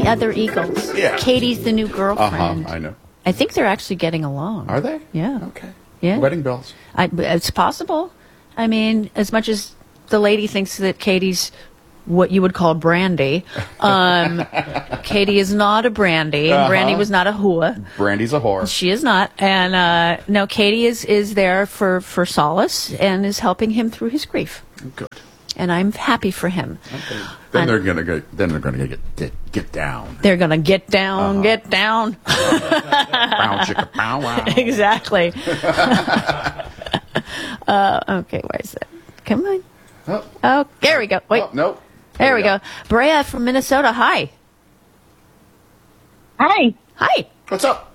other Eagles. Yeah. Katie's the new girlfriend. I know. I think they're actually getting along. Are they? Yeah. Okay. Yeah. Wedding bells. It's possible. I mean, as much as the lady thinks that Katie's what you would call brandy, Katie is not a brandy, and Brandy was not a hua. Brandy's a whore. She is not. And no, Katie is there for solace and is helping him through his grief. Good. And I'm happy for him. Okay. Then they're gonna get down. They're gonna get down, get down. Bow, chicka, bow, wow. Exactly. Okay, where is it? Come on. Oh, there we go. Wait. Oh, nope. There we go. Brea from Minnesota. Hi. Hi. Hi. What's up?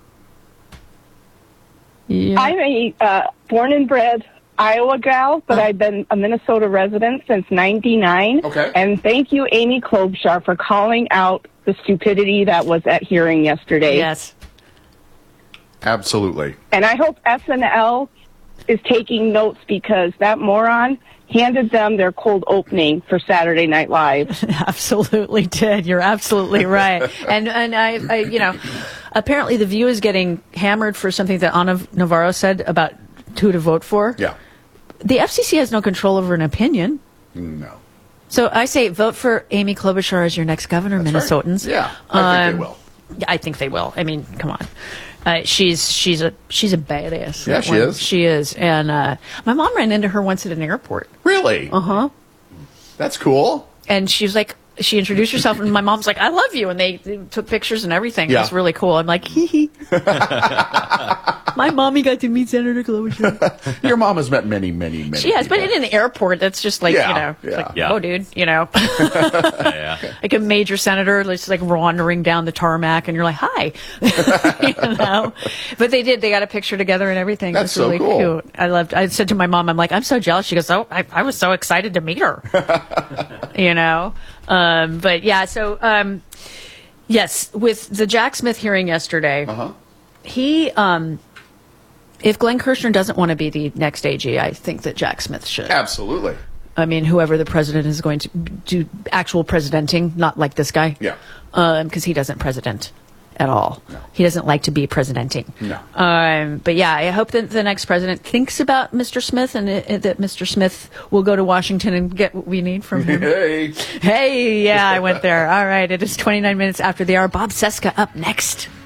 Yeah. I'm a born and bred Iowa gal, but I've been a Minnesota resident since '99. Okay. And thank you, Amy Klobuchar, for calling out the stupidity that was at hearing yesterday. Yes. Absolutely. And I hope SNL is taking notes because that moron handed them their cold opening for Saturday Night Live. Absolutely did. You're absolutely right. And I you know, apparently The View is getting hammered for something that Ana Navarro said about who to vote for. Yeah. The FCC has no control over an opinion. No. So I say vote for Amy Klobuchar as your next governor, That's right. Minnesotans. Yeah, I think they will. I think they will. I mean, come on. She's a badass. Yeah, she is. She is. And my mom ran into her once at an airport. Really? Uh-huh. That's cool. And she was like, she introduced herself, and my mom's like, I love you. And they took pictures and everything. Yeah. It was really cool. I'm like, hee hee. My mommy got to meet Senator Klobuchar. Your mom has met many, many, many. She has, but people. in an airport, that's just like, Yeah, you know, it's yeah. like, Yeah. oh, dude, you know. Yeah. Like a major senator, just like wandering down the tarmac, and you're like, hi. You know? But they got a picture together and everything. That's it was really so cool. cute. I said to my mom, I'm like, I'm so jealous. She goes, oh, I was so excited to meet her. You know? But yeah, so, yes, with the Jack Smith hearing yesterday, he, if Glenn Kirshner doesn't want to be the next AG, I think that Jack Smith should. Absolutely. I mean, whoever the president is going to do actual presidenting, not like this guy. Yeah. Because he doesn't president at all. No. He doesn't like to be presidenting. No. But yeah, I hope that the next president thinks about Mr. Smith and that Mr. Smith will go to Washington and get what we need from him. Hey. Hey, yeah, I went there. All right, it is 29 minutes after the hour. Bob Cesca up next.